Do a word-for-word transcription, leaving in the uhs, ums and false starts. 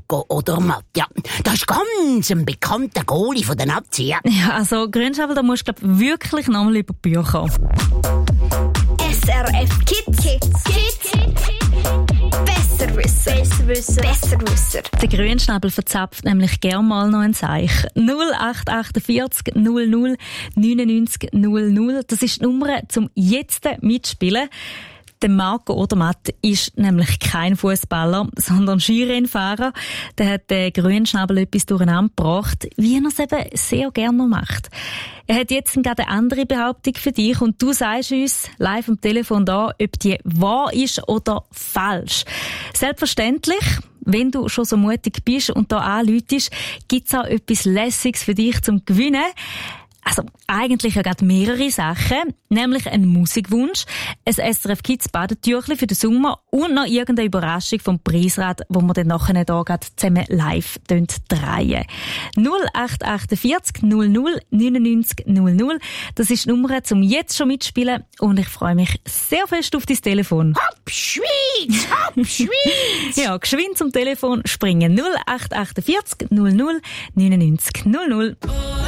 Marco Odermatt. Ja, das ist ganz ein bekannter Goalie von den Nazis. Ja, Ja, also Grünschnabel, da musst du glaub, wirklich nochmal über die Bücher kommen. S R F Kids. Kids. Kids. Besserwisser. Besserwisser. Besserwisser. Der Grünschnabel verzapft nämlich gern mal noch ein Zeichen. null acht vier acht null null neunundneunzig null null. Das ist die Nummer zum jetzt mitspielen. Der Marco Odermatt ist nämlich kein Fußballer, sondern Skirennfahrer. Der hat den Grünschnabel etwas durcheinander gebracht, wie er es eben sehr gerne macht. Er hat jetzt gerade eine andere Behauptung für dich und du sagst uns live am Telefon da, ob die wahr ist oder falsch. Selbstverständlich, wenn du schon so mutig bist und da anläutest, gibt's auch etwas Lässiges für dich zum Gewinnen. Also, eigentlich ja gerade mehrere Sachen. Nämlich ein Musikwunsch, ein S R F Kids Badetüchli für den Sommer und noch irgendeine Überraschung vom Preisrad, wo wir dann nachher hier gerade zusammen live drehen. null acht vier acht null null neunundneunzig null null. Das ist die Nummer zum jetzt schon mitspielen und ich freue mich sehr fest auf dein Telefon. Hopp, Schweiz, hopp, Schweiz. Ja, geschwind zum Telefon springen. null acht vier acht null null neunundneunzig null null.